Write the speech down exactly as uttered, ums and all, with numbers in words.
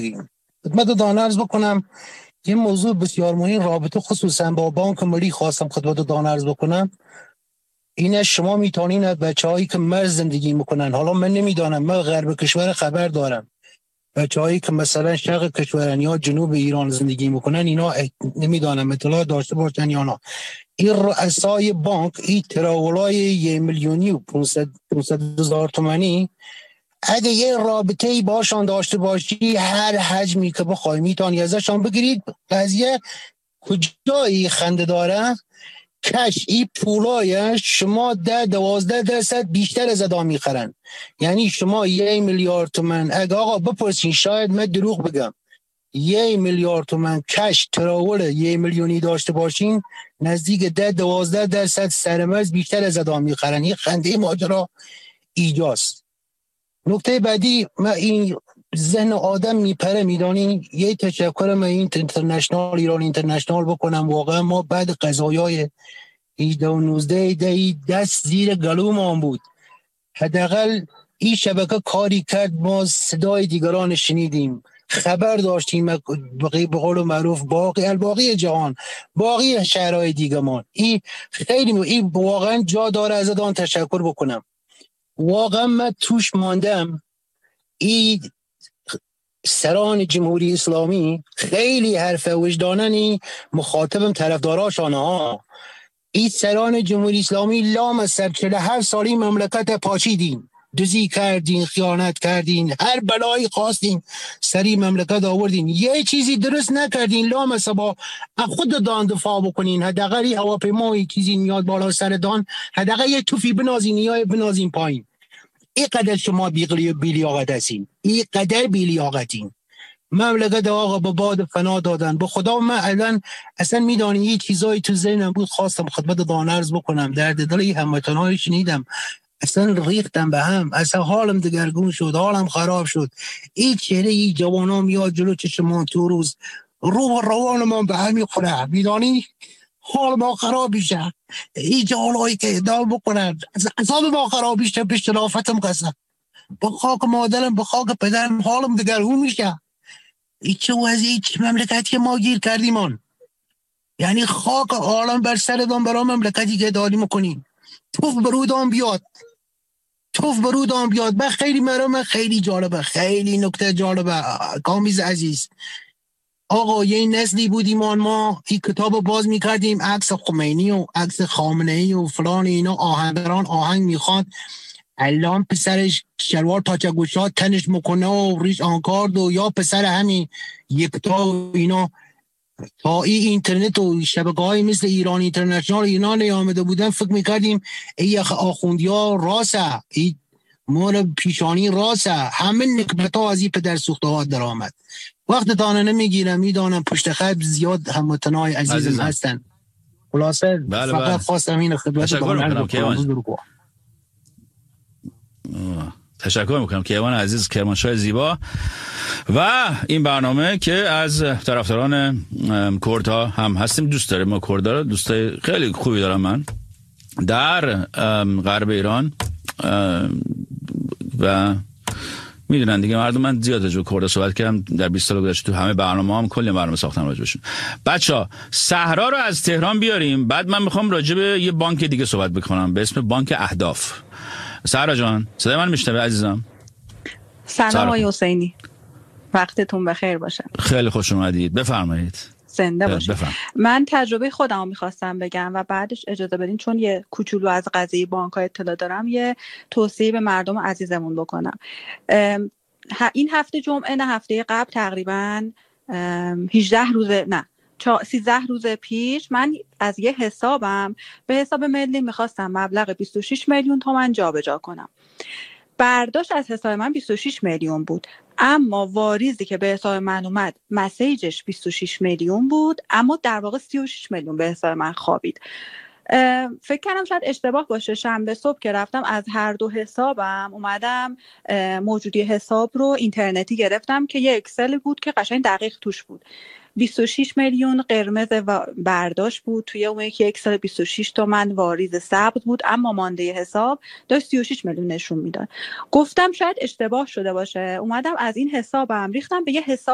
داریم. خدمت دان عرض بکنم یه موضوع بسیار مهم رابطه خصوصا با بانک ملی خواستم خدمت دان عرض بکنم. اینه شما میتونین بچه‌هایی که مرز زندگی میکنن، حالا من نمیدانم، من غرب کشور خبر دارم، بچه‌هایی که مثلا شرق کشورن یا جنوب ایران زندگی میکنن، اینا نمیدانم اطلاع داشته باشن یا نه. این رؤسای بانک این تراولای یه میلیونی و پانصد هزار تومانی اگه یه رابطه‌ای باشان داشته باشی هر حجمی که بخوای میتونی ازشان بگیرید. قضیه کجایی خنده داره؟ کش این پولای شما ده دوازده درصد بیشتر از ادا میخرن. یعنی شما یه میلیارد تومن اگه آقا بپرسین، شاید من دروغ بگم، یه میلیارد تومن کش تراول یه میلیونی داشته باشین نزدیک ده دوازده درصد سرمرز بیشتر از ادا میخرن. این خنده ماجرا ایجاست. نکته بعدی، من این ذهن آدم میپره میدانی. یه تشکر من این اینترنشنال ایران اینترنشنال بکنم. واقعا ما بعد قضایای هجده و نوزده دی دست زیر گلومان بود. حداقل این شبکه کاری کرد، ما صدای دیگران شنیدیم، خبر داشتیم. به قول معروف باقی الباقی جهان، باقی شهرهای دیگمان. این خیلی این واقعا جا داره از آن تشکر بکنم. واقعا من توش ماندم. این سران جمهوری اسلامی خیلی حرف وجداننی مخاطبم طرفداراشان ها. این سران جمهوری اسلامی لام سر چهل و هفت سالی مملکت پاشیدین، دزی کردین، خیانت کردین، هر بلایی خواستین سری مملکت آوردین، یه چیزی درست نکردین. لام سبا خود دان دفاع بکنین. حداقل هواپیمایی چیزی میاد بالا سر دان، حداقل یه توفی بنازین یا بنازین پایین. این قدر شما بیلیاقت هستین، این قدر بیلیاقتین. مملکت آقا به باد فنا دادن. به خدا من الان اصلا میدانی یه چیزایی تو ذهنم بود، خواستم خدمت دان عرض بکنم. درد دل هموطنای شنیدم، اصلا ریختم به هم، اصلا حالم دگرگون شد، حالم خراب شد. این چهره این جوانا میاد جلو چشمان تو روز، روح روان من به هم میخوره. میدانی حال ما خراب میشه. این جوانایی که ادعا بکنن عذاب ما خراب میشه. به شرافتم قسم، به خاک مادرم، به خاک پدرم، حالم دگرگون میشه. این چه وضعی، چه مملکتی ما گیر کردیم آن. یعنی خاک عالم بر سردان برای مملکتی که ادعا میکنیم. توف برودان بیاد، توف برودان بیاد. من خیلی مرام خیلی جالبه، خیلی نکته جالبه. کامیز عزیز آقا، یه نسلی بودیم آن ما این کتاب باز میکردیم، عکس خمینی و عکس خامنه‌ای و فلان اینا، آهنگران آهنگ میخواد، الان پسرش شلوار پاچه گوشات تنش میکنه و ریش آنکارد و یا پسر همین یک تا اینا. تا این اینترنت و شبکه های مثل ایران اینترنشنال اینا نیامده بودن فکر میکردیم ای آخوندی ها راسه، این مال پیشانی راسه. همه نکبت ها از این پدر سوخته ها در آمد. وقت تانه نمیگیرم، میدانم پشت خط زیاد هموطنای عزیزم, عزیزم هستن. خلاصه بله فقط بله. خواستم این خدمت دانم تشکر میکنم کیوان عزیز، کرمانشاه زیبا. و این برنامه که از طرفداران کردها هم هستیم، دوست داریم ما کردها رو، دوستای خیلی خوبی دارم من در غرب ایران و میدونن دیگه مردم. من زیاد راجع به کردها صحبت کردم در بیست سال گذشته، تو همه برنامه هم کلی برنامه ساختم راجع بهشون. بچا صحرا رو از تهران بیاریم، بعد من میخوام راجع به یه بانک دیگه صحبت بکنم به اسم بانک اهداف. سهرا جان صدای من میشنوه عزیزم؟ سلام آقای حسینی، وقتتون بخیر باشه. خیلی خوش اومدید، بفرمایید. زنده باشید. من تجربه خودم رو میخواستم بگم و بعدش اجازه بدین چون یه کوچولو از قضیه بانک‌ها اطلاع دارم یه توصیه به مردم عزیزمون بکنم. این هفته جمعه نه هفته قبل تقریبا هجده روزه نه سیزده روز پیش من از یه حسابم به حساب ملی میخواستم مبلغ بیست و شش میلیون تومان جابجا کنم. برداشت از حساب من بیست و شش میلیون بود، اما واریزی که به حساب من اومد مسیجش بیست و شش میلیون بود، اما در واقع سی و شش میلیون به حساب من خوابید. فکر کردم شاید اشتباه باشه. شنبه صبح که رفتم از هر دو حسابم اومدم موجودی حساب رو اینترنتی گرفتم که یه اکسل بود که قشنگ دقیق توش بود. بیست و شش میلیون قرمز و برداشت بود، توی اون یکی اکسل بیست و شش تومن واریز سبز بود، اما مانده حساب داشت سی و شش میلیون نشون میداد. گفتم شاید اشتباه شده باشه. اومدم از این حسابم ریختم به یه حساب